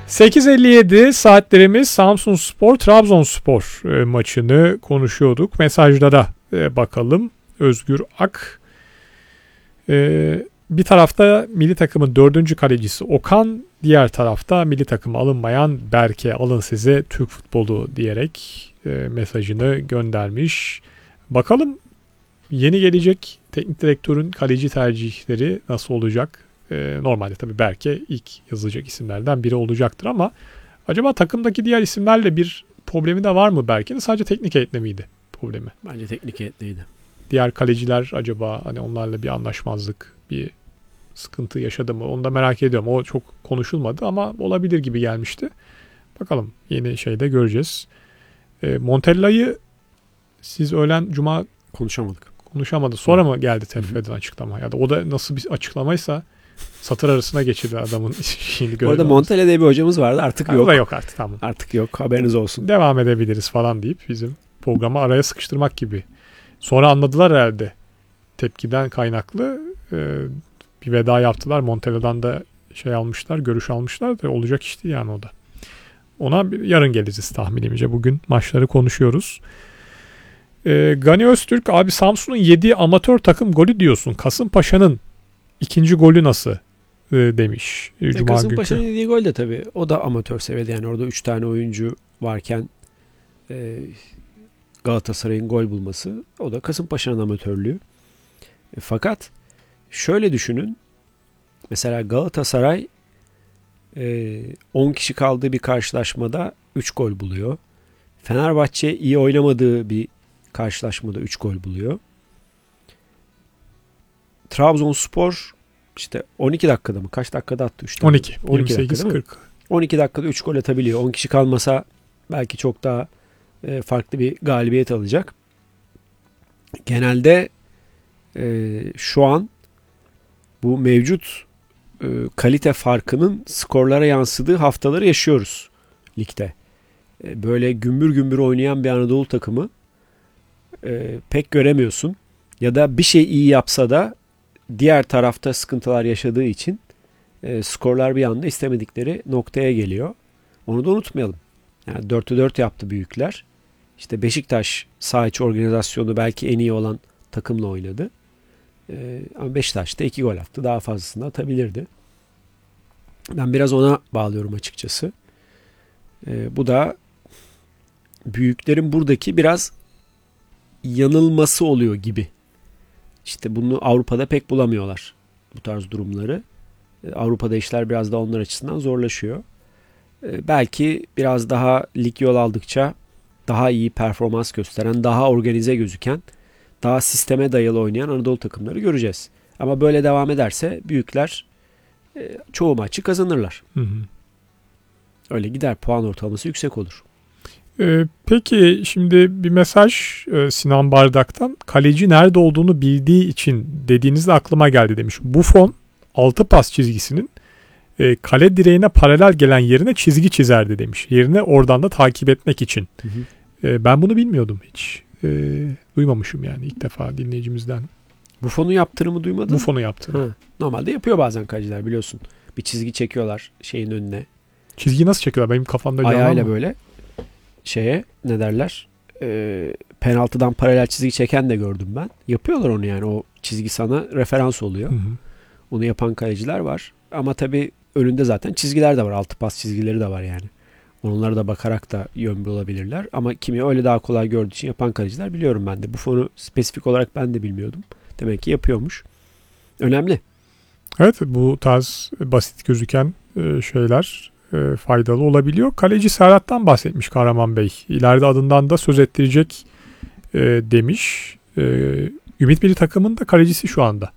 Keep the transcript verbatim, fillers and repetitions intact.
sekiz elli yedi saatlerimiz Samsunspor Trabzonspor e, maçını konuşuyorduk. Mesajlara e, bakalım. Özgür Ak. E, bir tarafta milli takımın dördüncü kalecisi Okan. Diğer tarafta milli takıma alınmayan Berke, alın size Türk futbolu diyerek e, mesajını göndermiş. Bakalım yeni gelecek teknik direktörün kaleci tercihleri nasıl olacak? Ee, normalde tabii Berke ilk yazılacak isimlerden biri olacaktır ama acaba takımdaki diğer isimlerle bir problemi de var mı Berke'nin? Sadece teknik heyetle miydi problemi? Bence teknik heyetliydi. Diğer kaleciler acaba hani onlarla bir anlaşmazlık, bir sıkıntı yaşadı mı? Onu da merak ediyorum. O çok konuşulmadı ama olabilir gibi gelmişti. Bakalım yeni şeyde göreceğiz. Ee, Montella'yı siz öğlen cuma konuşamadık. Konuşamadı. Sonra mı geldi T F F'den açıklama? Ya da o da nasıl bir açıklamaysa satır arasına geçirdi adamın şeyini. Bu arada Montella diye bir hocamız vardı. Artık yok. O da yok artık, tamam. Artık yok. Haberiniz olsun. Devam edebiliriz falan deyip bizim programı araya sıkıştırmak gibi. Sonra anladılar herhalde. Tepkiden kaynaklı e, bir veda yaptılar. Montella'dan da şey almışlar, görüş almışlar da olacak iş değil yani o da. Ona bir, yarın geliriz tahminimce. Bugün maçları konuşuyoruz. E, Gani Öztürk, abi Samsun'un yediği amatör takım golü diyorsun. Kasımpaşa'nın ikinci golü nasıl e, demiş. E, Cuma Kasımpaşa'nın yediği gol de tabii o da amatör seviyede. Yani orada üç tane oyuncu varken e, Galatasaray'ın gol bulması, o da Kasımpaşa'nın amatörlüğü. E, fakat şöyle düşünün. Mesela Galatasaray e, on kişi kaldığı bir karşılaşmada üç gol buluyor. Fenerbahçe iyi oynamadığı bir karşılaşmada üç gol buluyor. Trabzonspor işte on iki dakikada mı? Kaç dakikada attı? üç on iki. on iki yirmi sekiz kırk. on iki dakikada üç gol atabiliyor. on kişi kalmasa belki çok daha e, farklı bir galibiyet alacak. Genelde e, şu an bu mevcut e, kalite farkının skorlara yansıdığı haftaları yaşıyoruz ligde. E, böyle gümbür gümbür oynayan bir Anadolu takımı e, pek göremiyorsun. Ya da bir şey iyi yapsa da diğer tarafta sıkıntılar yaşadığı için e, skorlar bir anda istemedikleri noktaya geliyor. Onu da unutmayalım. Yani dörtte dört yaptı büyükler. İşte Beşiktaş saha içi organizasyonu belki en iyi olan takımla oynadı. E, ama Beşiktaş da iki gol attı. Daha fazlasını atabilirdi. Ben biraz ona bağlıyorum açıkçası. E, bu da büyüklerin buradaki biraz yanılması oluyor gibi. İşte bunu Avrupa'da pek bulamıyorlar, bu tarz durumları. Avrupa'da işler biraz da onlar açısından zorlaşıyor. Belki biraz daha lig yol aldıkça daha iyi performans gösteren, daha organize gözüken, daha sisteme dayalı oynayan Anadolu takımları göreceğiz. Ama böyle devam ederse büyükler çoğu maçı kazanırlar. Hı hı. Öyle gider, puan ortalaması yüksek olur. Ee, peki şimdi bir mesaj e, Sinan Bardak'tan, kaleci nerede olduğunu bildiği için dediğinizde aklıma geldi demiş. Buffon altı pas çizgisinin e, kale direğine paralel gelen yerine çizgi çizerdi demiş. Yerine oradan da takip etmek için. Hı hı. E, ben bunu bilmiyordum hiç. E, duymamışım yani ilk defa dinleyicimizden. Buffon'un yaptığını duymadın? Buffon'un yaptığını. Ha. Normalde yapıyor bazen kaleciler, biliyorsun. Bir çizgi çekiyorlar şeyin önüne. Çizgiyi nasıl çekiyorlar? Benim kafamda canlı ayağıyla ama. Böyle şeye ne derler? E, penaltıdan paralel çizgi çeken de gördüm ben. Yapıyorlar onu yani. O çizgi sana referans oluyor. Hı hı. Onu yapan kaleciler var. Ama tabii önünde zaten çizgiler de var. Altı pas çizgileri de var yani. Onlara da bakarak da yön bulabilirler. Ama kimi öyle daha kolay gördüğü için yapan kaleciler biliyorum ben de. Bu fonu spesifik olarak ben de bilmiyordum. Demek ki yapıyormuş. Önemli. Evet, bu tarz basit gözüken şeyler faydalı olabiliyor. Kaleci Serhat'tan bahsetmiş Kahraman Bey. İleride adından da söz ettirecek demiş. Ümit Milli Takım'ın da kalecisi şu anda.